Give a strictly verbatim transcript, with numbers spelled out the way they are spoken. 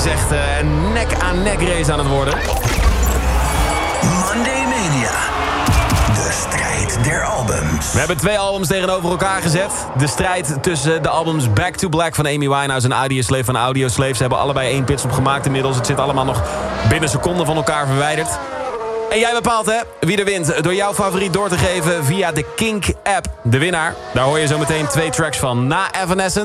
is echt uh, een nek-aan-nek race aan het worden. Monday Mania. De strijd der albums. We hebben twee albums tegenover elkaar gezet. De strijd tussen de albums Back to Black van Amy Winehouse en Audioslave van Audioslave. Ze hebben allebei één pitstop gemaakt inmiddels. Het zit allemaal nog binnen seconden van elkaar verwijderd. En jij bepaalt hè, wie er wint door jouw favoriet door te geven via de Kink-app. De winnaar, daar hoor je zo meteen twee tracks van na Evanescence.